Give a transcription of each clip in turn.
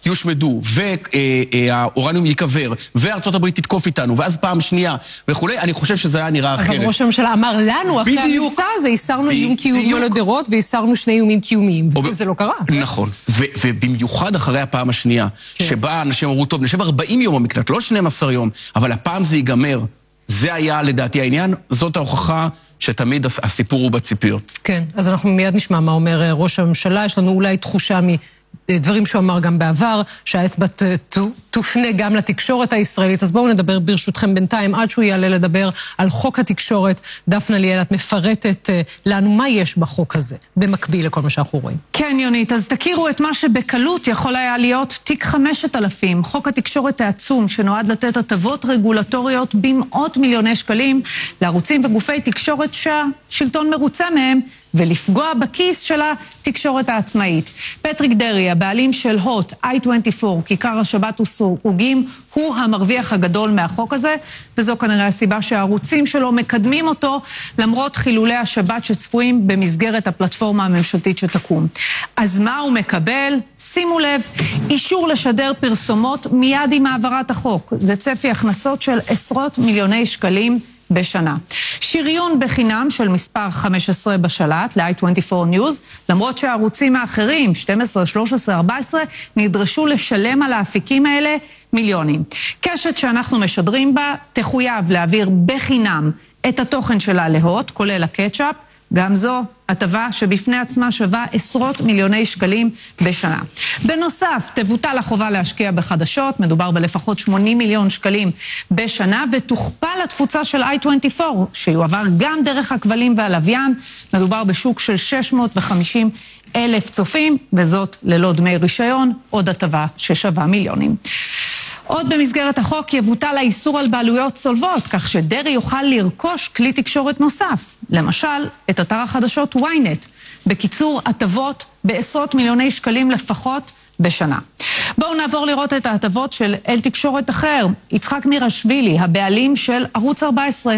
יושמדו, והאורניום ייקבר, וארצות הברית תתקוף איתנו, ואז פעם שנייה וכולי, אני חושב שזה היה נראה אחרת. אבל ראש הממשלה אמר לנו, אחרי המבצע הזה, איסרנו איום קיומי לדורות, ואיסרנו 2 איומים קיומיים, וזה לא קרה. נכון, ובמיוחד אחרי הפעם השנייה, שבה אנשים אמרו, טוב, נשב 40 יום במקלט, לא 12 יום, אבל הפעם זה ייגמר. זה היה לדעתי העניין, זאת ההוכחה שתמיד הסיפור הוא בציפיות. כן, אז אנחנו מיד נשמע מה אומר ראש הממשלה, יש לנו אולי תחושה מדברים שהוא אמר גם בעבר, שהאצבע תופנה גם לתקשורת הישראלית, אז בואו נדבר ברשותכם בינתיים, עד שהוא יעלה לדבר על חוק התקשורת. דפנה ליאל, את מפרטת לנו מה יש בחוק הזה, במקביל לכל מה שאנחנו רואים. כן, יונית, אז תכירו את מה שבקלות יכול היה להיות תיק 5000, חוק התקשורת העצום, שנועד לתת הטבות רגולטוריות במאות מיליוני שקלים לערוצים וגופי תקשורת שהשלטון מרוצה מהם, ולפגוע בכיס של התקשורת העצמאית. פטריק דרי, הבעלים של הוט, i24, כיכר השבת וסרוגים, הוא המרוויח הגדול מהחוק הזה, וזו כנראה הסיבה שהערוצים שלו מקדמים אותו, למרות חילולי השבת שצפויים במסגרת הפלטפורמה הממשלתית שתקום. אז מה הוא מקבל? שימו לב, אישור לשדר פרסומות מיד עם העברת החוק. זה צפי הכנסות של עשרות מיליוני שקלים בשנה. שריון בחינם של מספר 15 בשלט ל-i24 News, למרות שהערוצים האחרים, 12, 13, 14, נדרשו לשלם על האפיקים האלה מיליונים. קשת שאנחנו משדרים בה תחויב להעביר בחינם את התוכן שלה להוט, כולל הקטשאפ, גם זו הטבה שבפני עצמה שווה עשרות מיליוני שקלים בשנה. בנוסף, תבוטל החובה להשקיע בחדשות, מדובר בלפחות 80 מיליון שקלים בשנה, ותוכפל התפוצה של i24, שיועבר גם דרך הכבלים והלוויין, מדובר בשוק של 650,000 צופים, וזאת ללא דמי רישיון, עוד הטבה ששווה מיליונים. עוד במסגרת החוק יבוטל האיסור על בעלויות צולבות, כך שדרי יוכל לרכוש כלי תקשורת נוסף, למשל את אתר החדשות ynet, בקיצור הטבות בעשרות מיליוני שקלים לפחות בשנה. בואו נעבור לראות את ההטבות של אל תקשורת אחר, יצחק מירשווילי, הבעלים של ערוץ 14.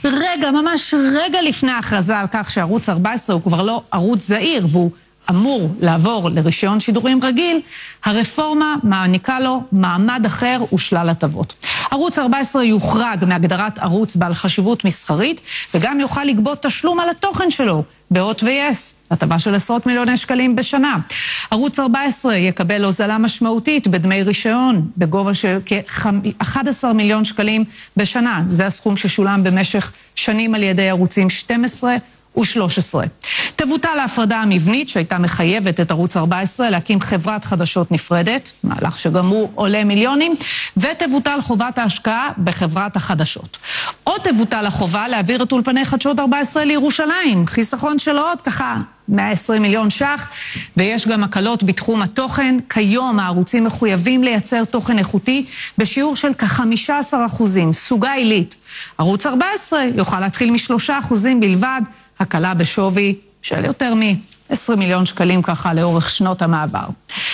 ממש רגע לפני ההכרזה על כך שערוץ 14 הוא כבר לא ערוץ זעיר, והוא אמור לעבור לרישיון שידורים רגיל, הרפורמה מעניקה לו מעמד אחר ושלל הטבות. ערוץ 14 יוחרג מהגדרת ערוץ בעל חשיבות מסחרית, וגם יוכל לגבות תשלום על התוכן שלו, בהוט ויס, הטבה של עשרות מיליוני שקלים בשנה. ערוץ 14 יקבל הוזלה משמעותית בדמי רישיון, בגובה של כ-11 מיליון שקלים בשנה. זה הסכום ששולם במשך שנים על ידי ערוצים 12 ו-13. תבוטל ההפרדה המבנית שהייתה מחייבת את ערוץ 14 להקים חברת חדשות נפרדת, מהלך שגם הוא עולה מיליונים, ותבוטל חובת ההשקעה בחברת החדשות. עוד תבוטל החובה להעביר את אולפני חדשות 14 לירושלים, חיסכון של עוד ככה 120 מיליון ש"ח, ויש גם הקלות בתחום התוכן. כיום הערוצים מחויבים לייצר תוכן איכותי בשיעור של כ-15%, סוגה עילית. ערוץ 14 יוכל להתחיל מ3% בלבד, הקלה בשווי של יותר מ-20 מיליון שקלים ככה לאורך שנות המעבר.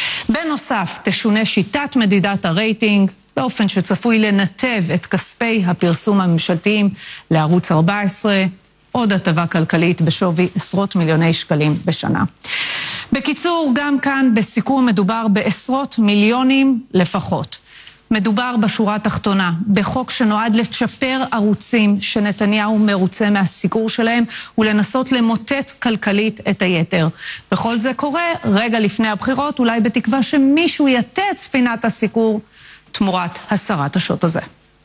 בנוסף, תשונה שיטת מדידת הרייטינג, באופן שצפוי לנתב את כספי הפרסום הממשלתיים לערוץ 14, עוד הטבה כלכלית בשווי עשרות מיליוני שקלים בשנה. בקיצור, גם כאן בסיכום מדובר בעשרות מיליונים לפחות. מדובר בשורה התחתונה, בחוק שנועד לצ'פר ערוצים שנתניהו מרוצה מהסיקור שלהם, ולנסות למוטט כלכלית את היתר. וכל זה קורה רגע לפני הבחירות, אולי בתקווה שמישהו יטה את ספינת הסיקור תמורת הסרת השוט הזה.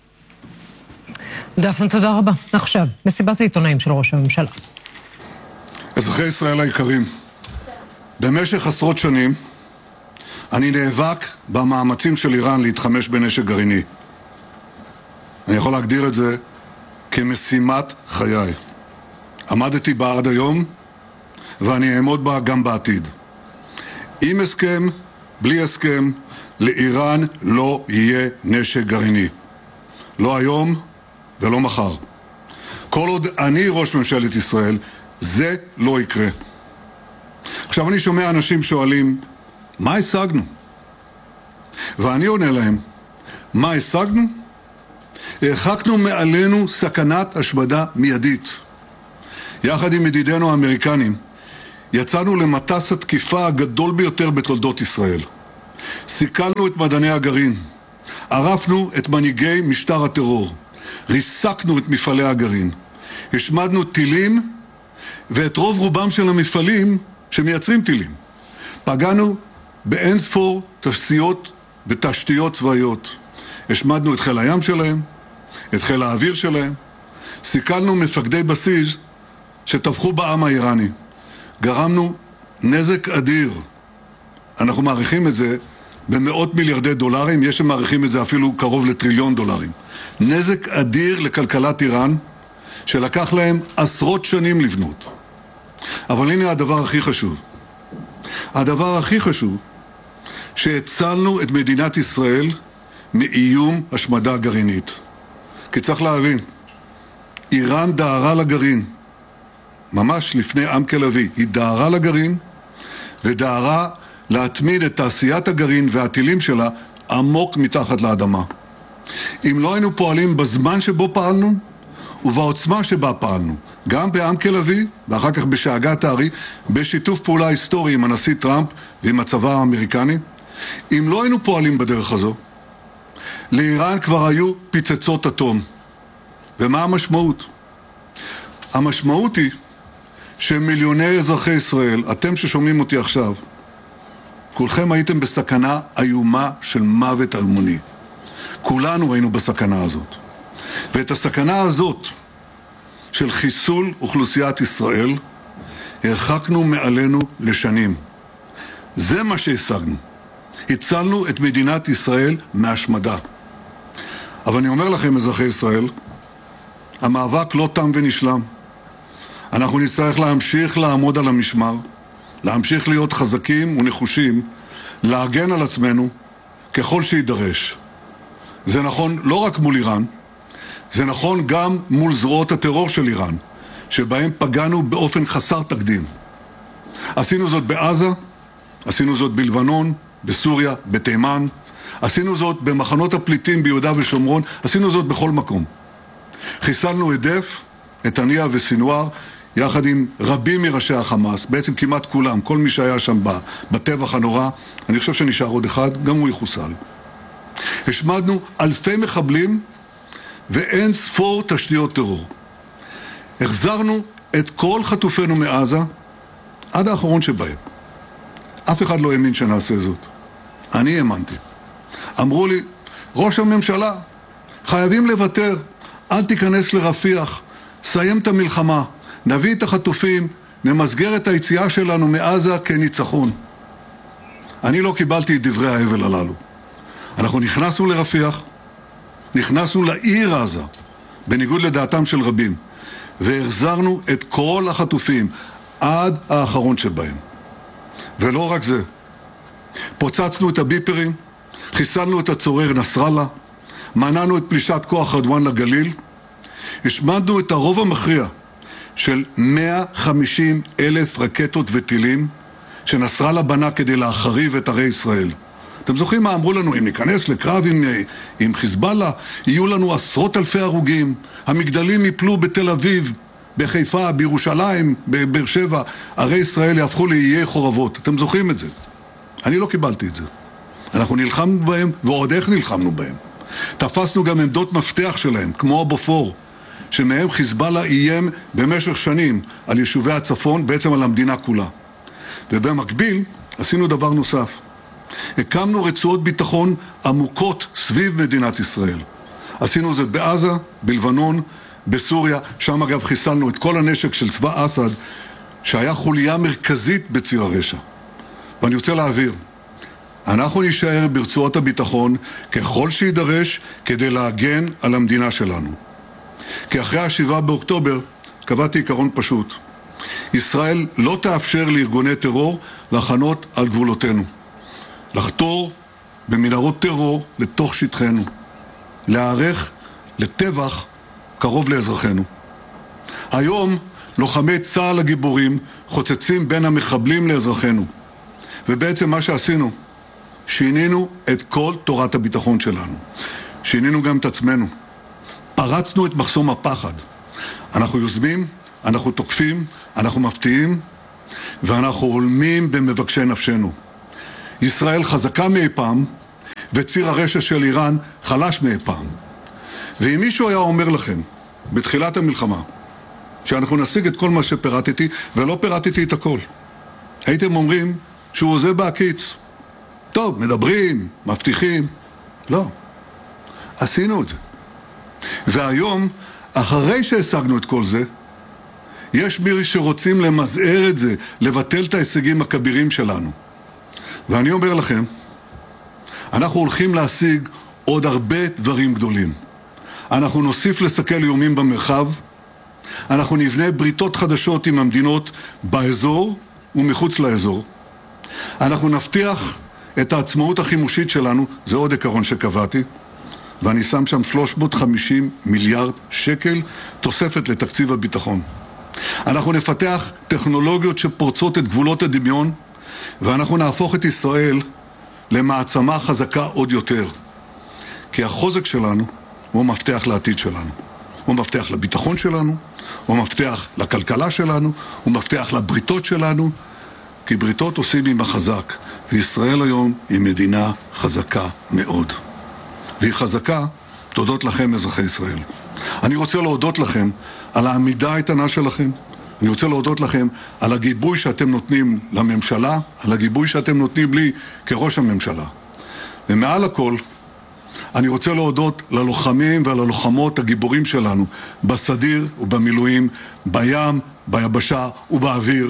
דפנה, תודה רבה. עכשיו, מסיבת העיתונאים של ראש הממשלה. אזרחי ישראל היקרים, במשך עשרות שנים, אני נאבק במאמצים של איראן להתחמש בנשק גרעיני. אני יכול להגדיר את זה כמשימת חיי. עמדתי בה עד היום, ואני אעמוד בה גם בעתיד. עם הסכם, בלי הסכם, לאיראן לא יהיה נשק גרעיני. לא היום ולא מחר. כל עוד אני ראש ממשלת ישראל, זה לא יקרה. עכשיו אני שומע אנשים שואלים, מה השגנו? ואני עונה להם, מה השגנו? הרחקנו מעלינו סכנת השמדה מיידית. יחד עם ידידינו האמריקנים, יצאנו למטס התקיפה הגדול ביותר בתולדות ישראל. סיכלנו את מדעני הגרעין, ערפנו את מנהיגי משטר הטרור, ריסקנו את מפעלי הגרעין, השמדנו טילים ואת רוב רובם של המפעלים שמייצרים טילים. פגענו באינספור תעשיות ותשתיות צבאיות. השמדנו את חיל הים שלהם, את חיל האוויר שלהם, סיכלנו מפקדי בסיס שטבחו בעם האיראני. גרמנו נזק אדיר. אנחנו מעריכים את זה במאות מיליארדי דולרים, יש שמעריכים את זה אפילו קרוב לטריליון דולרים. נזק אדיר לכלכלת איראן, שלקח להם עשרות שנים לבנות. אבל הנה הדבר הכי חשוב. הדבר הכי חשוב, שהצלנו את מדינת ישראל מאיום השמדה גרעינית. כי צריך להבין, איראן דהרה לגרעין, ממש לפני עמקה לביא, היא דהרה לגרעין, ודהרה להתמיד את תעשיית הגרעין והטילים שלה עמוק מתחת לאדמה. אם לא היינו פועלים בזמן שבו פעלנו, ובעוצמה שבה פעלנו, גם בעמקה לביא, ואחר כך בשאגת הארי, בשיתוף פעולה היסטורי עם הנשיא טראמפ ועם הצבא האמריקני, אם לא היינו פועלים בדרך הזו, לאיראן כבר היו פצצות אטום. ומה המשמעות? המשמעות היא שמיליוני אזרחי ישראל, אתם ששומעים אותי עכשיו, כולכם הייתם בסכנה איומה של מוות המוני. כולנו היינו בסכנה הזאת. ואת הסכנה הזאת של חיסול אוכלוסיית ישראל הרחקנו מעלינו לשנים. זה מה שהשגנו. הצלנו את מדינת ישראל מהשמדה. אבל אני אומר לכם, אזרחי ישראל, המאבק לא תם ונשלם. אנחנו נצטרך להמשיך לעמוד על המשמר, להמשיך להיות חזקים ונחושים, להגן על עצמנו ככל שידרש. זה נכון לא רק מול איראן, זה נכון גם מול זרועות הטרור של איראן, שבהם פגענו באופן חסר תקדים. עשינו זאת בעזה, עשינו זאת בלבנון, בסוריה, בתימן, עשינו זאת במחנות הפליטים ביהודה ושומרון, עשינו זאת בכל מקום. חיסלנו את דף, את הנייה וסינואר, יחד עם רבים מראשי החמאס, בעצם כמעט כולם, כל מי שהיה שם בטבח הנורא, אני חושב שנשאר עוד אחד, גם הוא יחוסל. השמדנו אלפי מחבלים ואין ספור תשתיות טרור. החזרנו את כל חטופינו מעזה עד האחרון שבהם. אף אחד לא האמין שנעשה זאת. אני האמנתי. אמרו לי, ראש הממשלה, חייבים לוותר, אל תיכנס לרפיח, סיים את המלחמה, נביא את החטופים, נמסגר את היציאה שלנו מעזה כניצחון. אני לא קיבלתי את דברי ההבל הללו. אנחנו נכנסנו לרפיח, נכנסנו לעיר עזה, בניגוד לדעתם של רבים, והחזרנו את כל החטופים עד האחרון שבהם. ולא רק זה, פוצצנו את הביפרים, חיסלנו את הצורר נסראללה, מנענו את פלישת כוח רדואן לגליל, השמדנו את הרוב המכריע של 150,000 רקטות וטילים שנסראללה בנה כדי להחריב את ערי ישראל. אתם זוכרים מה אמרו לנו? אם ניכנס לקרב עם חיזבאללה, יהיו לנו עשרות אלפי הרוגים, המגדלים יפלו בתל אביב, בחיפה, בירושלים, בבאר שבע, ערי ישראל יהפכו לאיי חורבות. אתם זוכרים את זה? אני לא קיבלתי את זה. אנחנו נלחמנו בהם, ועוד איך נלחמנו בהם. תפסנו גם עמדות מפתח שלהם, כמו הבופור, שמהם חיזבאללה איים במשך שנים על יישובי הצפון, בעצם על המדינה כולה. ובמקביל עשינו דבר נוסף. הקמנו רצועות ביטחון עמוקות סביב מדינת ישראל. עשינו זאת בעזה, בלבנון, בסוריה, שם אגב חיסלנו את כל הנשק של צבא אסד, שהיה חוליה מרכזית בציר הרשע. ואני רוצה להעביר, אנחנו נשאר ברצועות הביטחון ככל שידרש כדי להגן על המדינה שלנו. כי אחרי ה7 באוקטובר קבעתי עיקרון פשוט. ישראל לא תאפשר לארגוני טרור לחנות על גבולותינו. לחתור במנהרות טרור לתוך שטחנו. להיערך לטבח קרוב לאזרחינו. היום לוחמי צה"ל הגיבורים חוצצים בין המחבלים לאזרחינו. ובעצם מה שעשינו, שינינו את כל תורת הביטחון שלנו. שינינו גם את עצמנו. פרצנו את מחסום הפחד. אנחנו יוזמים, אנחנו תוקפים, אנחנו מפתיעים, ואנחנו עולמים במבקשי נפשנו. ישראל חזקה מאי פעם, וציר הרשע של איראן חלש מאי פעם. ואם מישהו היה אומר לכם, בתחילת המלחמה, שאנחנו נשיג את כל מה שפירטתי, ולא פירטתי את הכל, הייתם אומרים שהוא עושה בהקיץ. טוב, מדברים, מבטיחים. לא. עשינו את זה. והיום, אחרי שהשגנו את כל זה, יש מי שרוצים למזער את זה, לבטל את ההישגים הכבירים שלנו. ואני אומר לכם, אנחנו הולכים להשיג עוד הרבה דברים גדולים. אנחנו נוסיף לסכל איומים במרחב, אנחנו נבנה בריתות חדשות עם המדינות באזור ומחוץ לאזור. אנחנו נבטיח את העצמאות החימושית שלנו, זה עוד עיקרון שקבעתי, ואני שם שם 350 מיליארד שקל תוספת לתקציב הביטחון. אנחנו נפתח טכנולוגיות שפורצות את גבולות הדמיון, ואנחנו נהפוך את ישראל למעצמה חזקה עוד יותר. כי החוזק שלנו הוא מפתח לעתיד שלנו. הוא מפתח לביטחון שלנו, הוא מפתח לכלכלה שלנו, הוא מפתח לבריתות שלנו, כי בריתות עושים עם החזק, וישראל היום היא מדינה חזקה מאוד. והיא חזקה תודות לכם, אזרחי ישראל. אני רוצה להודות לכם על העמידה האיתנה שלכם, אני רוצה להודות לכם על הגיבוי שאתם נותנים לממשלה, על הגיבוי שאתם נותנים לי כראש הממשלה. ומעל הכל, אני רוצה להודות ללוחמים וללוחמות הגיבורים שלנו, בסדיר ובמילואים, בים, ביבשה ובאוויר,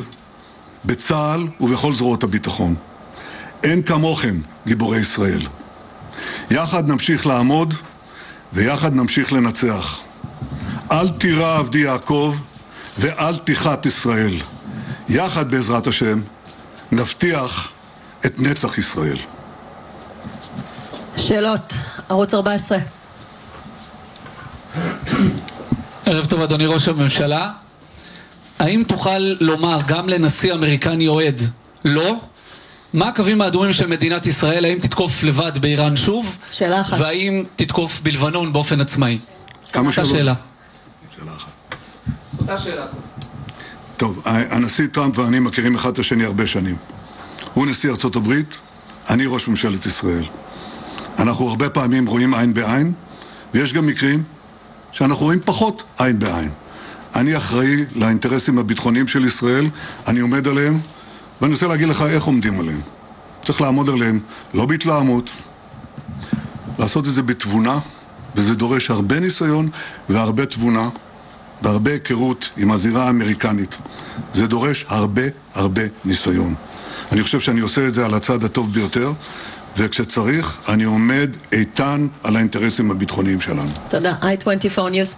בצה"ל ובכל זרועות הביטחון. אין כמוכם, גיבורי ישראל. יחד נמשיך לעמוד ויחד נמשיך לנצח. אל תירא עבדי יעקב ואל תיחת ישראל. יחד בעזרת השם נבטיח את נצח ישראל. שאלות, ערוץ 14. ערב טוב אדוני ראש הממשלה. האם תוכל לומר גם לנשיא אמריקני אוהד לא? מה הקווים האדומים של מדינת ישראל? האם תתקוף לבד באיראן שוב? שאלה אחת. והאם תתקוף בלבנון באופן עצמאי? כמה אותה שאלות? שאלה. שאלה אחת. אותה שאלה. טוב, הנשיא טראמפ ואני מכירים אחד את השני הרבה שנים. הוא נשיא ארצות הברית, אני ראש ממשלת ישראל. אנחנו הרבה פעמים רואים עין בעין, ויש גם מקרים שאנחנו רואים פחות עין בעין. אני אחראי לאינטרסים הביטחוניים של ישראל, אני עומד עליהם, ואני רוצה להגיד לך איך עומדים עליהם. צריך לעמוד עליהם, לא בהתלהמות, לעשות את זה בתבונה, וזה דורש הרבה ניסיון והרבה תבונה, והרבה היכרות עם הזירה האמריקנית. זה דורש הרבה ניסיון. אני חושב שאני עושה את זה על הצד הטוב ביותר, וכשצריך, אני עומד איתן על האינטרסים הביטחוניים שלנו. תודה. i24 News.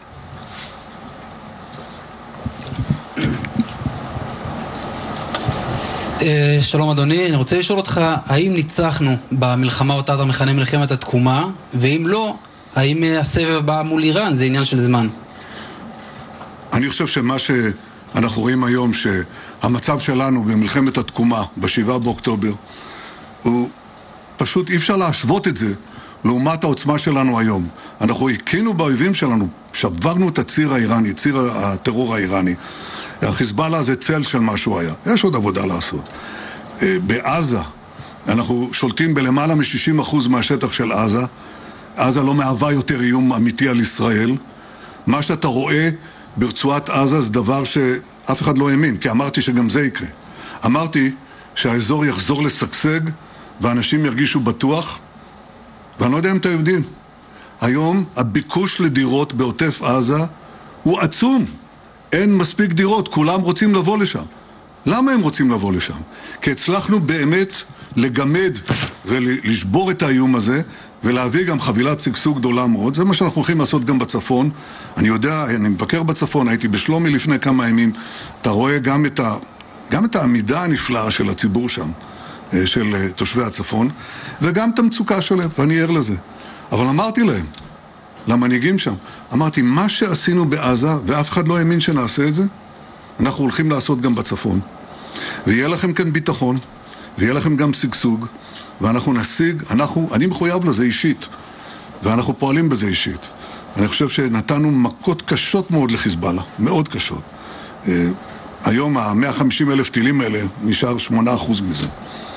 שלום אדוני, אני רוצה לשאול אותך, האם ניצחנו במלחמה אותה אתה מכנה מלחמת התקומה, ואם לא, האם הסבב הבא מול איראן זה עניין של זמן? אני חושב שמה שאנחנו רואים היום, שהמצב שלנו במלחמת התקומה, ב7 באוקטובר, הוא פשוט אי אפשר להשוות את זה לעומת העוצמה שלנו היום. אנחנו הכינו באויבים שלנו, שברנו את הציר האיראני, ציר הטרור האיראני. החיזבאללה זה צל של מה שהוא היה. יש עוד עבודה לעשות. בעזה, אנחנו שולטים בלמעלה מ-60% מהשטח של עזה. עזה לא מהווה יותר איום אמיתי על ישראל. מה שאתה רואה ברצועת עזה זה דבר שאף אחד לא האמין, כי אמרתי שגם זה יקרה. אמרתי שהאזור יחזור לשגשג ואנשים ירגישו בטוח, ואני לא יודע אם אתם יודעים, היום הביקוש לדירות בעוטף עזה הוא עצום. אין מספיק דירות, כולם רוצים לבוא לשם. למה הם רוצים לבוא לשם? כי הצלחנו באמת לגמד ולשבור את האיום הזה, ולהביא גם חבילת שגשוג גדולה מאוד. זה מה שאנחנו הולכים לעשות גם בצפון. אני יודע, אני מבקר בצפון, הייתי בשלומי לפני כמה ימים, אתה רואה גם את העמידה הנפלאה של הציבור שם, של תושבי הצפון, וגם את המצוקה שלהם, ואני ער לזה. אבל אמרתי להם, למנהיגים שם, אמרתי, מה שעשינו בעזה, ואף אחד לא האמין שנעשה את זה, אנחנו הולכים לעשות גם בצפון. ויהיה לכם כאן ביטחון, ויהיה לכם גם שגשוג, ואנחנו נשיג, אני מחויב לזה אישית, ואנחנו פועלים בזה אישית. אני חושב שנתנו מכות קשות מאוד לחיזבאללה, מאוד קשות. היום ה-150,000 טילים האלה נשאר 8% מזה.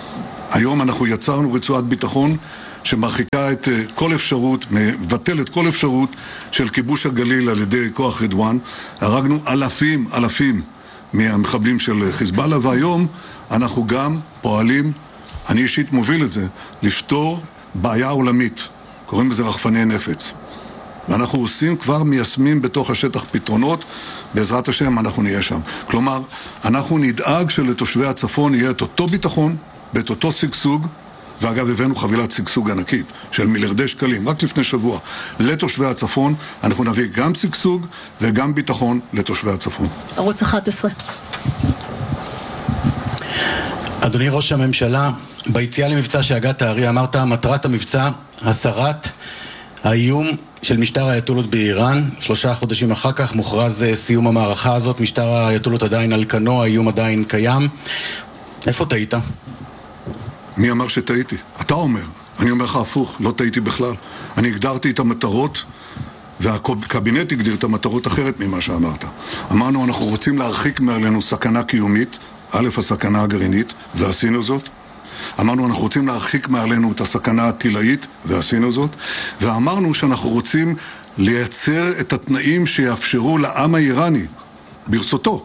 היום אנחנו יצרנו רצועת ביטחון שמרחיקה את כל אפשרות, מבטלת כל אפשרות של כיבוש הגליל על ידי כוח רדואן. הרגנו אלפים מהמחבלים של חיזבאללה, והיום אנחנו גם פועלים, אני אישית מוביל את זה, לפתור בעיה עולמית, קוראים לזה רחפני נפץ. ואנחנו עושים, כבר מיישמים בתוך השטח פתרונות, בעזרת השם אנחנו נהיה שם. כלומר, אנחנו נדאג שלתושבי הצפון יהיה את אותו ביטחון, ואת אותו סגסוג, ואגב הבאנו חבילת סגסוג ענקית של מיליארדי שקלים, רק לפני שבוע, לתושבי הצפון. אנחנו נביא גם סגסוג וגם ביטחון לתושבי הצפון. ערוץ 11. אדוני ראש הממשלה, ביציאה למבצע שהגעת הארי אמרת, מטרת המבצע, הסרת האיום של משטר האייתולות באיראן. 3 חודשים אחר כך מוכרז סיום המערכה הזאת, משטר האייתולות עדיין על כנו, האיום עדיין קיים. איפה טעית? מי אמר שטעיתי? אתה אומר. אני אומר לך הפוך, לא טעיתי בכלל. אני הגדרתי את המטרות, והקבינט הגדיר את המטרות אחרת ממה שאמרת. אמרנו, אנחנו רוצים להרחיק מעלינו סכנה קיומית, א', הסכנה הגרעינית, ועשינו זאת. אמרנו, אנחנו רוצים להרחיק מעלינו את הסכנה הטילאית, ועשינו זאת. ואמרנו שאנחנו רוצים לייצר את התנאים שיאפשרו לעם האיראני, ברצותו,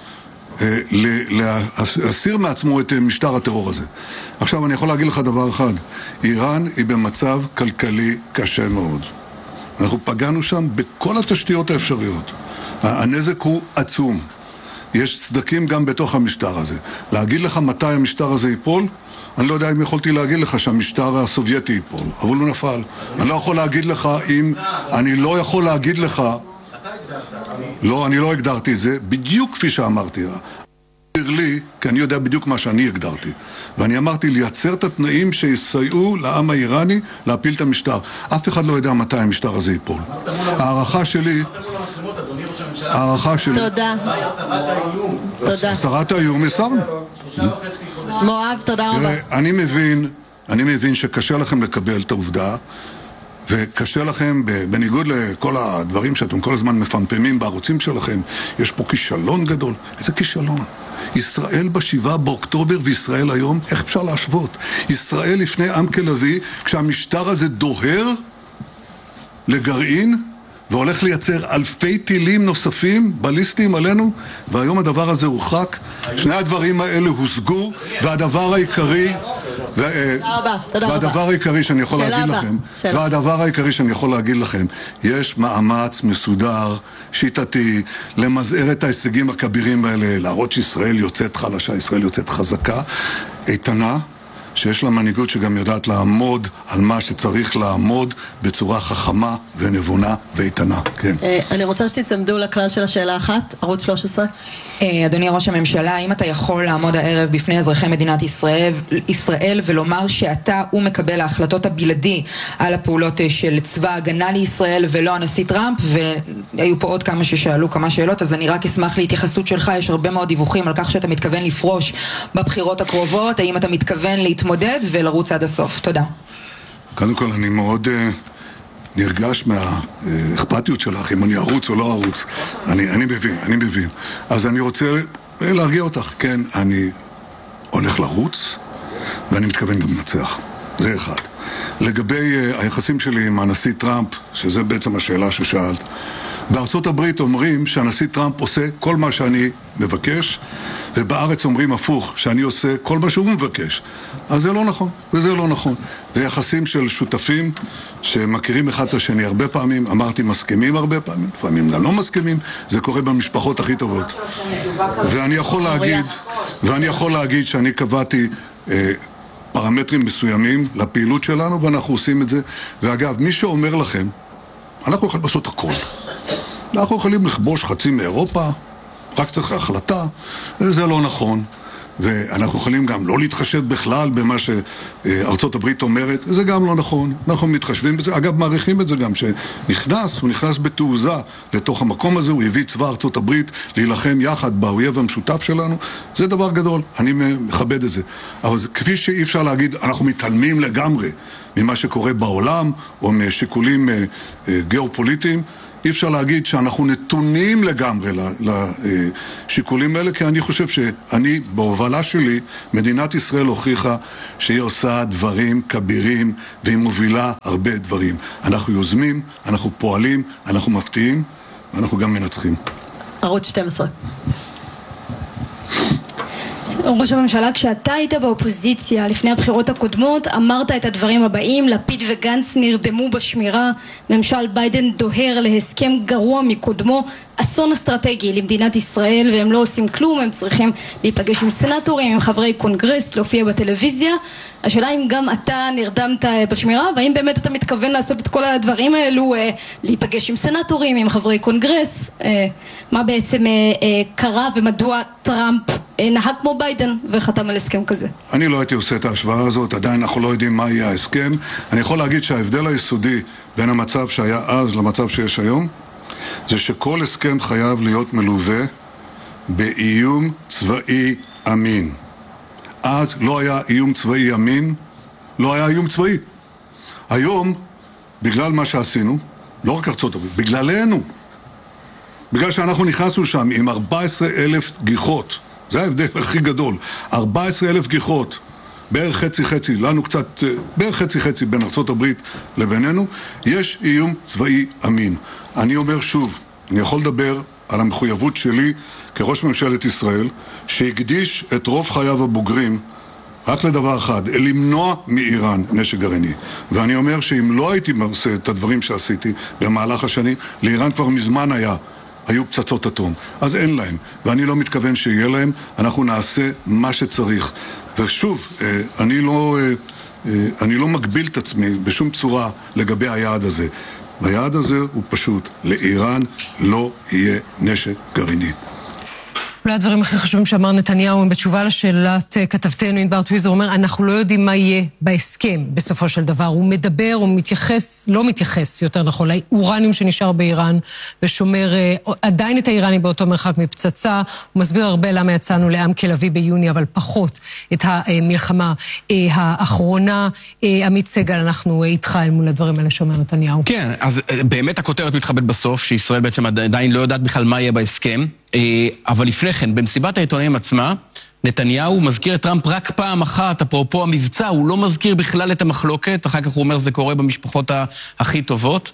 להסיר מעצמו את משטר הטרור הזה. עכשיו אני יכול להגיד לך דבר אחד, איראן היא במצב כלכלי קשה מאוד. אנחנו פגענו שם בכל התשתיות האפשריות. הנזק הוא עצום. יש צדקים גם בתוך המשטר הזה. להגיד לך מתי המשטר הזה ייפול? אני לא יודע אם יכולתי להגיד לך שהמשטר הסובייטי ייפול, אבל הוא נפל. אני לא יכול להגיד לך אם... אני לא יכול להגיד לך... לא, אני לא הגדרתי את זה, בדיוק כפי שאמרתי. לי, כי אני יודע בדיוק מה שאני הגדרתי. ואני אמרתי לייצר את התנאים שיסייעו לעם האיראני להפיל את המשטר. אף אחד לא יודע מתי המשטר הזה ייפול. הערכה שלי... הערכה שלי... תודה. תודה. הסרת האיום הסרנו. מואב, תודה רבה. אני מבין שקשה לכם לקבל את העובדה, וקשה לכם, בניגוד לכל הדברים שאתם כל הזמן מפמפמים בערוצים שלכם, יש פה כישלון גדול. איזה כישלון? ישראל ב7 באוקטובר וישראל היום, איך אפשר להשוות? ישראל לפני עם כלבי, כשהמשטר הזה דוהר לגרעין, והולך לייצר אלפי טילים נוספים, בליסטיים עלינו, והיום הדבר הזה הורחק. שני הדברים האלה הושגו, והדבר העיקרי... והדבר העיקרי שאני יכול להגיד לכם, והדבר העיקרי שאני יכול להגיד לכם, יש מאמץ מסודר, שיטתי, למזער את ההישגים הכבירים האלה, להראות שישראל יוצאת חלשה, ישראל יוצאת חזקה, איתנה, שיש לה מנהיגות שגם יודעת לעמוד על מה שצריך לעמוד בצורה חכמה ונבונה ואיתנה. כן. אני רוצה שתצמדו לכלל של השאלה אחת, ערוץ 13. אדוני ראש הממשלה, האם אתה יכול לעמוד הערב בפני אזרחי מדינת ישראל ולומר שאתה הוא מקבל ההחלטות הבלעדי על הפעולות של צבא הגנה לישראל ולא הנשיא טראמפ? והיו פה עוד כמה ששאלו כמה שאלות, אז אני רק אשמח להתייחסות שלך. יש הרבה מאוד דיווחים על כך שאתה מתכוון לפרוש בבחירות הקרובות. האם אתה מתכוון להתמודד ולרוץ עד הסוף? תודה. קודם כל אני מאוד נרגש מהאכפתיות שלך, אם אני ארוץ או לא ארוץ. אני מבין. אז אני רוצה להרגיע אותך. כן, אני הולך לרוץ, ואני מתכוון גם לנצח. זה אחד. לגבי היחסים שלי עם הנשיא טראמפ, שזה בעצם השאלה ששאלת, בארצות הברית אומרים שהנשיא טראמפ עושה כל מה שאני מבקש, ובארץ אומרים הפוך, שאני עושה כל מה שהוא מבקש. אז זה לא נכון, וזה לא נכון. זה יחסים של שותפים שמכירים אחד את השני הרבה פעמים, אמרתי מסכימים הרבה פעמים, לפעמים גם לא מסכימים, זה קורה במשפחות הכי טובות. ואני יכול להגיד שאני קבעתי פרמטרים מסוימים לפעילות שלנו, ואנחנו עושים את זה. ואגב, מי שאומר לכם, אנחנו יכולים לעשות הכל. אנחנו יכולים לכבוש חצי מאירופה, רק צריך החלטה, זה לא נכון. ואנחנו יכולים גם לא להתחשב בכלל במה שארצות הברית אומרת, זה גם לא נכון. אנחנו מתחשבים בזה, אגב מעריכים את זה גם, הוא נכנס בתעוזה לתוך המקום הזה, הוא הביא צבא ארצות הברית להילחם יחד באויב המשותף שלנו, זה דבר גדול, אני מכבד את זה. אבל כפי שאי אפשר להגיד, אנחנו מתעלמים לגמרי ממה שקורה בעולם, או משיקולים גיאופוליטיים, אי אפשר להגיד שאנחנו נתונים לגמרי לשיקולים האלה, כי אני חושב שאני, בהובלה שלי, מדינת ישראל הוכיחה שהיא עושה דברים כבירים, והיא מובילה הרבה דברים. אנחנו יוזמים, אנחנו פועלים, אנחנו מפתיעים, ואנחנו גם מנצחים. ערוץ 12. ראש הממשלה, כשאתה היית באופוזיציה לפני הבחירות הקודמות, אמרת את הדברים הבאים: לפיד וגנץ נרדמו בשמירה, ממשל ביידן דוהר להסכם גרוע מקודמו, אסון אסטרטגי למדינת ישראל, והם לא עושים כלום, הם צריכים להיפגש עם סנטורים, עם חברי קונגרס, להופיע בטלוויזיה. השאלה אם גם אתה נרדמת בשמירה, והאם באמת אתה מתכוון לעשות את כל הדברים האלו, להיפגש עם סנטורים, עם חברי קונגרס, מה בעצם קרה ומדוע טראמפ נהג כמו ביידן וחתם על הסכם כזה? אני לא הייתי עושה את ההשוואה הזאת, עדיין אנחנו לא יודעים מה יהיה ההסכם. אני יכול להגיד שההבדל היסודי בין המצב שהיה אז למצב שיש היום, זה שכל הסכם חייב להיות מלווה באיום צבאי אמין. אז לא היה איום צבאי אמין, לא היה איום צבאי. היום, בגלל מה שעשינו, לא רק ארצות הברית, בגללנו, בגלל שאנחנו נכנסנו שם עם 14,000 גיחות, זה ההבדל הכי גדול, 14,000 גיחות, בערך חצי-חצי, לנו קצת, בערך חצי-חצי בין ארצות הברית לבינינו, יש איום צבאי אמין. אני אומר שוב, אני יכול לדבר על המחויבות שלי כראש ממשלת ישראל, שהקדיש את רוב חייו הבוגרים רק לדבר אחד, למנוע מאיראן נשק גרעיני. ואני אומר שאם לא הייתי עושה את הדברים שעשיתי במהלך השנים, לאיראן כבר מזמן היו פצצות אטום. אז אין להם, ואני לא מתכוון שיהיה להם, אנחנו נעשה מה שצריך. ושוב, אני לא מגביל את עצמי בשום צורה לגבי היעד הזה. היעד הזה הוא פשוט, לאיראן לא יהיה נשק גרעיני. אולי הדברים הכי חשובים שאמר נתניהו הם בתשובה לשאלת כתבתנו ענבר טוויזר, הוא אומר, אנחנו לא יודעים מה יהיה בהסכם בסופו של דבר. הוא מדבר, הוא מתייחס, לא מתייחס יותר נכון, לאורניום שנשאר באיראן ושומר עדיין את האיראני באותו מרחק מפצצה. הוא מסביר הרבה למה יצאנו לעם כלבי ביוני, אבל פחות את המלחמה האחרונה. עמית סגל, אנחנו איתך אל מול הדברים האלה שאומר נתניהו. כן, אז באמת הכותרת מתחבאת בסוף, שישראל בעצם עדיין לא יודעת בכלל מה יהיה בהסכם. אבל לפני כן, במסיבת העיתונאים עצמה, נתניהו מזכיר את טראמפ רק פעם אחת, אפרופו המבצע, הוא לא מזכיר בכלל את המחלוקת, אחר כך הוא אומר זה קורה במשפחות הכי טובות.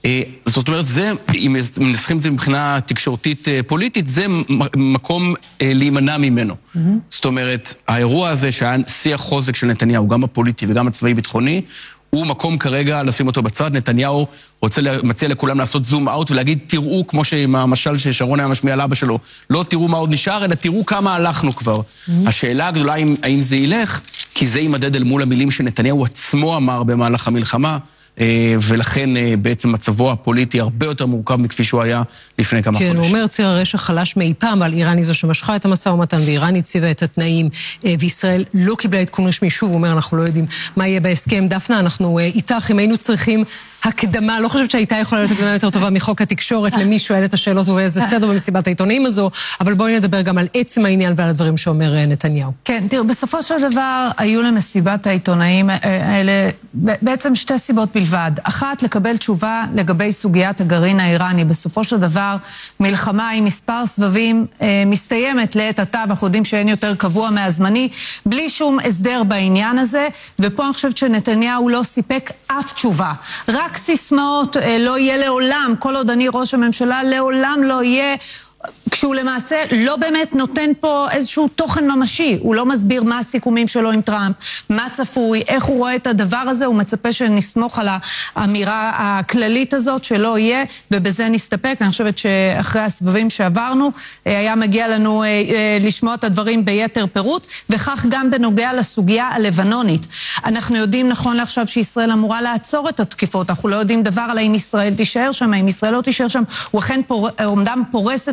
זאת אומרת, זה, אם מנסחים את זה מבחינה תקשורתית פוליטית, זה מקום להימנע ממנו. זאת אומרת, האירוע הזה שהיה שיא החוזק של נתניהו, גם הפוליטי וגם הצבאי ביטחוני, הוא מקום כרגע לשים אותו בצד. נתניהו מציע לכולם לעשות זום אאוט ולהגיד, תראו, כמו שהמשל ששרון היה משמיע על אבא שלו, לא תראו מה עוד נשאר, אלא תראו כמה הלכנו כבר. השאלה הגדולה האם זה ילך, כי זה יימדד אל מול המילים שנתניהו עצמו אמר במהלך המלחמה, ולכן בעצם מצבו הפוליטי הרבה יותר מורכב מכפי שהוא היה לפני כמה חודשים. כן, הוא אומר, ציר הרשע חלש מאי פעם, אבל איראן היא זו שמשכה את המשא ומתן, ואיראן הציבה את התנאים, וישראל לא קיבלה עדכון רשמי. שוב, הוא אומר, אנחנו לא יודעים מה יהיה בהסכם. דפנה, אנחנו איתך, אם היינו צריכים הקדמה, לא חושבת שהייתה יכולה להיות הקדמה יותר טובה מחוק התקשורת, למי שואל את השאלות ובאיזה סדר במסיבת העיתונאים הזו, אבל בואי נדבר גם על עצם העניין ועל הדברים שאומר נתניהו. כן, תראו, בסופו של דבר היו למסיבת העיתונאים האלה בעצם שתי סיבות בלבד. אחת, לקבל תשובה לגבי סוגיית הגרעין האיראני. בסופו של דבר, מלחמה עם מספר סבבים מסתיימת לעת עתה, ואנחנו יודעים שאין יותר קבוע מהזמני, בלי שום הסדר בעניין הזה, ופה אני חושבת שנתניהו לא סיפק אף תשובה. רק סיסמאות, לא יהיה לעולם, כל עוד אני ראש הממשלה, לעולם לא יהיה, כשהוא למעשה לא באמת נותן פה איזשהו תוכן ממשי. הוא לא מסביר מה הסיכומים שלו עם טראמפ, מה צפוי, איך הוא רואה את הדבר הזה, הוא מצפה שנסמוך על האמירה הכללית הזאת שלא יהיה, ובזה נסתפק. אני חושבת שאחרי הסבבים שעברנו, היה מגיע לנו לשמוע את הדברים ביתר פירוט, וכך גם בנוגע לסוגיה הלבנונית. אנחנו יודעים נכון לעכשיו שישראל אמורה לעצור את התקיפות, אנחנו לא יודעים דבר על האם ישראל תישאר שם, האם ישראל לא תישאר שם, הוא אכן עומדם פורס את התפיסה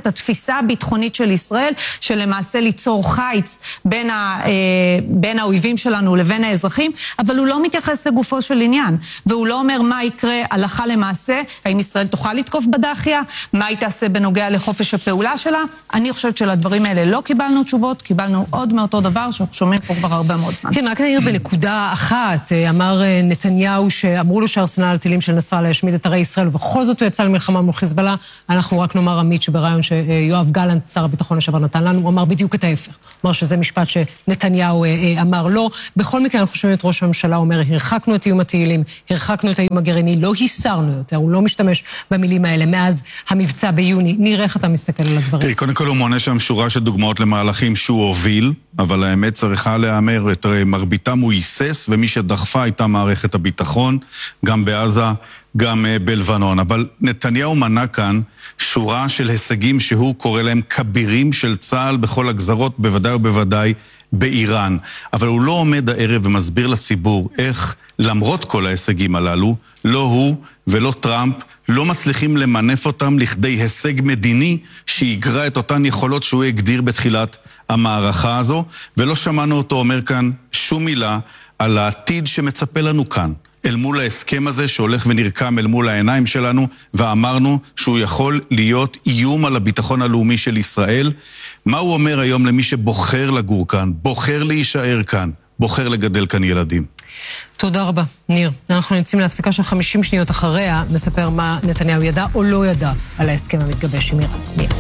התפיסה הביטחונית של ישראל, שלמעשה ליצור חיץ בין האויבים שלנו לבין האזרחים, אבל הוא לא מתייחס לגופו של עניין, והוא לא אומר מה יקרה הלכה למעשה, האם ישראל תוכל לתקוף בדאחיה, מה היא תעשה בנוגע לחופש הפעולה שלה. אני חושבת שלדברים האלה לא קיבלנו תשובות, קיבלנו עוד מאותו דבר שאנחנו שומעים פה כבר הרבה מאוד זמן. כן, רק נעיר בנקודה אחת, אמר נתניהו שאמרו לו שארסנל הטילים של נסראללה ישמיד את ערי ישראל, ובכל זאת הוא יצא למלחמה מול חיזבאללה. אנחנו רק נאמר עמית שברעיון שיואב גלנט, שר הביטחון לשעבר, נתן לנו, הוא אמר בדיוק את ההפך. אמר שזה משפט שנתניהו אמר לא. בכל מקרה אנחנו שומעים את ראש הממשלה אומר, הרחקנו את איום הטילים, הרחקנו את האיום הגרעיני, לא היסרנו יותר, הוא לא משתמש במילים האלה מאז המבצע ביוני. נראה איך אתה מסתכל על הדברים. קודם כל הוא מונה שם שורה של דוגמאות למהלכים שהוא הוביל, אבל האמת צריכה להיאמר, את מרביתם הוא היסס, ומי שדחפה הייתה מערכת הביטחון, גם בעזה, גם בלבנון. אבל נתניהו מנה כאן שורה של הישגים שהוא קורא להם כבירים של צה"ל בכל הגזרות, בוודאי ובוודאי באיראן. אבל הוא לא עומד הערב ומסביר לציבור איך למרות כל ההישגים הללו, לא הוא ולא טראמפ לא מצליחים למנף אותם לכדי הישג מדיני שיגרע את אותן יכולות שהוא הגדיר בתחילת המערכה הזו, ולא שמענו אותו אומר כאן שום מילה על העתיד שמצפה לנו כאן, אל מול ההסכם הזה שהולך ונרקם אל מול העיניים שלנו, ואמרנו שהוא יכול להיות איום על הביטחון הלאומי של ישראל. מה הוא אומר היום למי שבוחר לגור כאן, בוחר להישאר כאן, בוחר לגדל כאן ילדים? תודה רבה, ניר. אנחנו נמצאים להפסקה של 50 שניות אחריה, נספר מה נתניהו ידע או לא ידע על ההסכם המתגבש עם איראן. מיד.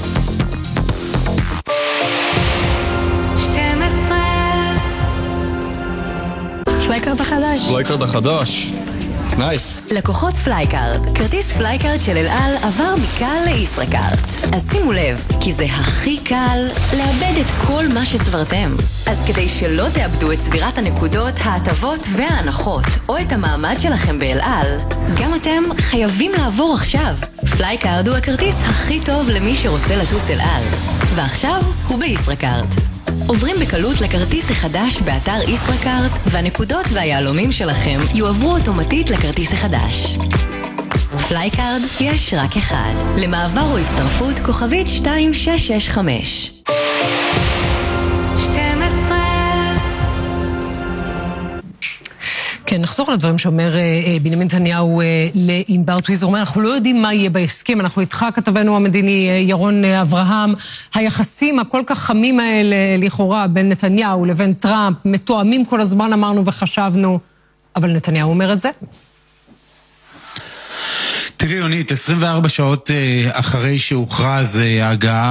12 פלייקארד החדש. פלייקארד החדש. נייס. לקוחות פלייקארד. כרטיס פלייקארד של אל על עבר מקל לישראכרט. אז שימו לב, כי זה הכי קל לאבד את כל מה שצברתם. אז כדי שלא תאבדו את צבירת הנקודות, ההטבות וההנחות, או את המעמד שלכם באל על, גם אתם חייבים לעבור עכשיו. פלייקארד הוא הכרטיס הכי טוב למי שרוצה לטוס אל על. ועכשיו הוא בישראכרט. עוברים בקלות לכרטיס החדש באתר ישראכרט, והנקודות והיעלומים שלכם יועברו אוטומטית לכרטיס החדש. פלייקארד יש רק אחד. למעבר או הצטרפות כוכבית 2665. 12 כן, נחזור לדברים שאומר בנימין נתניהו לענבר טוויזר. הוא אומר, אנחנו לא יודעים מה יהיה בהסכם, אנחנו איתך כתבנו המדיני ירון אברהם. היחסים הכל כך חמים האלה לכאורה בין נתניהו לבין טראמפ, מתואמים כל הזמן אמרנו וחשבנו, אבל נתניהו אומר את זה. תראי יונית, 24 שעות אחרי שהוכרזה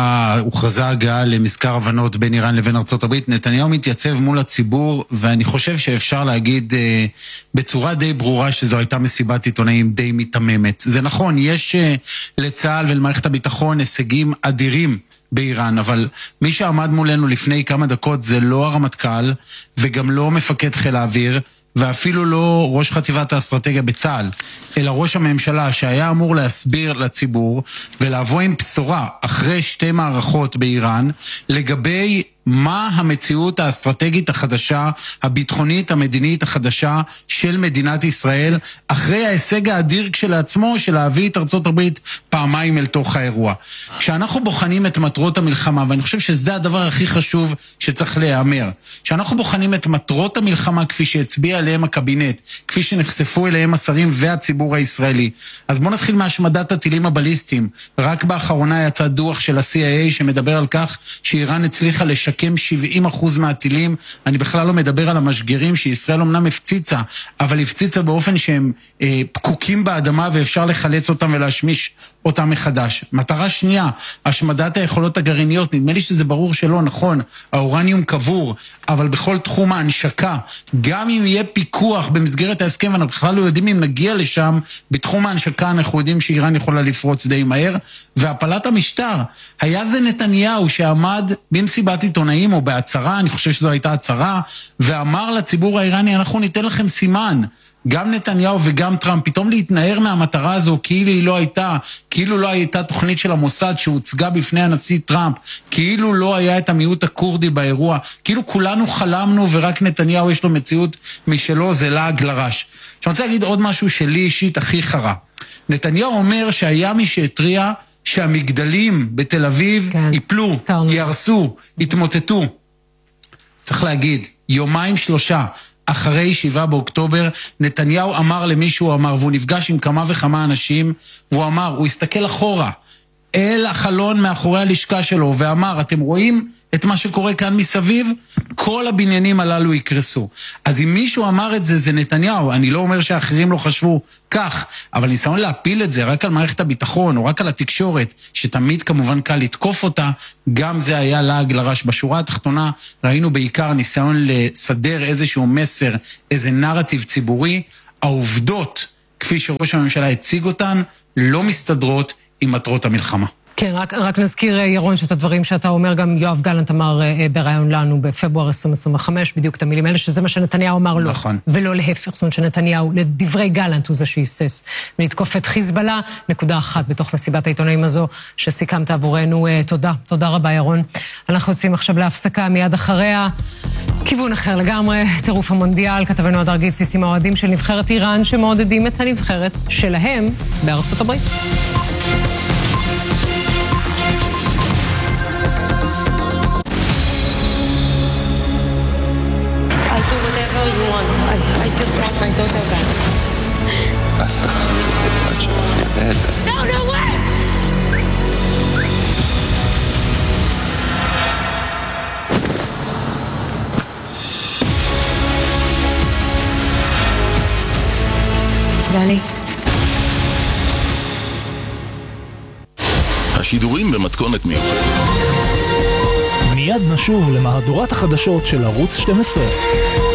הגעה למזכר הבנות בין איראן לבין ארצות הברית, נתניהו מתייצב מול הציבור, ואני חושב שאפשר להגיד בצורה די ברורה שזו הייתה מסיבת עיתונאים די מתממת. זה נכון, יש לצה"ל ולמערכת הביטחון הישגים אדירים באיראן, אבל מי שעמד מולנו לפני כמה דקות זה לא הרמטכ"ל וגם לא מפקד חיל האוויר, ואפילו לא ראש חטיבת האסטרטגיה בצה"ל, אלא ראש הממשלה שהיה אמור להסביר לציבור ולבוא עם בשורה אחרי שתי מערכות באיראן לגבי מה המציאות האסטרטגית החדשה, הביטחונית, המדינית החדשה של מדינת ישראל, אחרי ההישג האדיר כשלעצמו של להביא את ארצות הברית פעמיים אל תוך האירוע. כשאנחנו בוחנים את מטרות המלחמה, ואני חושב שזה הדבר הכי חשוב שצריך להיאמר, כשאנחנו בוחנים את מטרות המלחמה כפי שהצביע עליהם הקבינט, כפי שנחשפו אליהם השרים והציבור הישראלי, אז בואו נתחיל מהשמדת הטילים הבליסטיים. רק באחרונה יצא דוח של ה-CIA שמדבר על כך שאיראן הצליחה לשקם 70% מהטילים. אני בכלל לא מדבר על המשגרים שישראל אומנם הפציצה, אבל הפציצה באופן שהם פקוקים באדמה ואפשר לחלץ אותם ולהשמיש אותם מחדש. מטרה שנייה, השמדת היכולות הגרעיניות. נדמה לי שזה ברור שלא, נכון, האורניום קבור, אבל בכל תחום ההנשקה, גם אם יהיה פיקוח במסגרת ההסכם, אנחנו בכלל לא יודעים אם נגיע לשם, בתחום ההנשקה אנחנו יודעים שאיראן יכולה לפרוץ די מהר, והפלת המשטר, היה זה נתניהו שעמד במסיבת עיתונאים או בהצהרה, אני חושב שזו הייתה הצהרה, ואמר לציבור האיראני, אנחנו ניתן לכם סימן. גם נתניהו וגם טראמפ, פתאום להתנער מהמטרה הזו כאילו לא הייתה תוכנית של המוסד שהוצגה בפני הנשיא טראמפ, כאילו לא היה את המיעוט הקורדי באירוע, כאילו כולנו חלמנו ורק נתניהו יש לו מציאות משלו, זה לעג לרש. אני רוצה להגיד עוד משהו שלי אישית הכי חרה. נתניהו אומר שהיה מי שהטריע שהמגדלים בתל אביב ייפלו, ירסו, יתמוטטו. צריך להגיד, יומיים 3 אחרי 7 באוקטובר, נתניהו אמר למישהו, והוא נפגש עם כמה וכמה אנשים, והוא אמר, הוא הסתכל אחורה, אל החלון מאחורי הלשכה שלו, ואמר, אתם רואים את מה שקורה כאן מסביב? כל הבניינים הללו יקרסו. אז אם מישהו אמר את זה, זה נתניהו. אני לא אומר שאחרים לא חשבו כך, אבל ניסיון להפיל את זה רק על מערכת הביטחון, או רק על התקשורת, שתמיד כמובן קל לתקוף אותה, גם זה היה לעג לרש. בשורה התחתונה ראינו בעיקר ניסיון לסדר איזשהו מסר, איזה נרטיב ציבורי. העובדות, כפי שראש הממשלה הציג אותן, לא מסתדרות עם מטרות המלחמה. כן, רק נזכיר, ירון, שאת הדברים שאתה אומר, גם יואב גלנט אמר ברעיון לנו בפברואר 2025, בדיוק את המילים האלה, שזה מה שנתניהו אמר לו, נכון. ולא להפך, זאת אומרת שנתניהו, לדברי גלנט הוא זה שיסס, ולתקוף את חיזבאללה, נקודה אחת בתוך מסיבת העיתונאים הזו, שסיכמת עבורנו. תודה רבה, ירון. אנחנו יוצאים עכשיו להפסקה, מיד אחריה, כיוון אחר לגמרי, טירוף המונדיאל, כתבנו הדר גיציס עם האוהדים של נבחרת איראן, שמעודדים את הנבחרת שלהם בארצות הברית. You want. I just want my daughter back. No way! גלי. השידורים במתכונת מיוחדת. מיד נשוב למהדורת החדשות של ערוץ 12.